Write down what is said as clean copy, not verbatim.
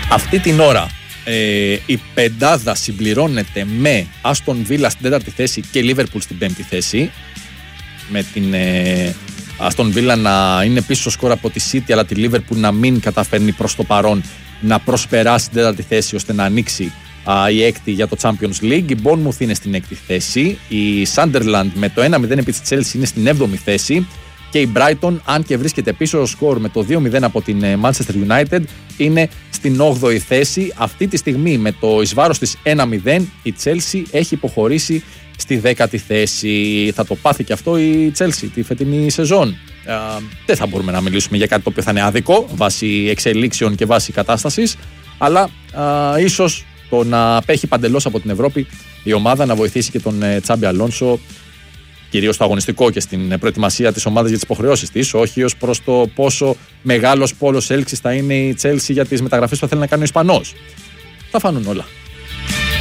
Αυτή την ώρα η πεντάδα συμπληρώνεται με Aston Villa στην τέταρτη θέση και Liverpool στην πέμπτη θέση, με την Aston Villa να είναι πίσω στο σκορ από τη City, αλλά τη Liverpool να μην καταφέρνει προς το παρόν να προσπεράσει την τέταρτη θέση ώστε να ανοίξει η έκτη για το Champions League. Η Bournemouth είναι στην έκτη θέση, η Sunderland με το 1-0 επί της Chelsea είναι στην 7η θέση και η Brighton, αν και βρίσκεται πίσω στο σκορ με το 2-0 από την Manchester United, είναι στην 8η θέση. Αυτή τη στιγμή με το εις βάρος της 1-0 η Chelsea έχει υποχωρήσει στη 10η θέση. Θα το πάθει και αυτό η Chelsea τη φετινή σεζόν. Δεν θα μπορούμε να μιλήσουμε για κάτι το οποίο θα είναι άδικο βάσει εξελίξεων και βάσει κατάστασης, αλλά ίσως το να απέχει παντελώς από την Ευρώπη η ομάδα να βοηθήσει και τον Τσάμπι Αλόνσο, κυρίως στο αγωνιστικό και στην προετοιμασία της ομάδας για τις υποχρεώσεις της, όχι ως προς το πόσο μεγάλος πόλος έλξης θα είναι η Chelsea για τις μεταγραφές που θέλει να κάνει ο Ισπανός. Θα φανούν όλα.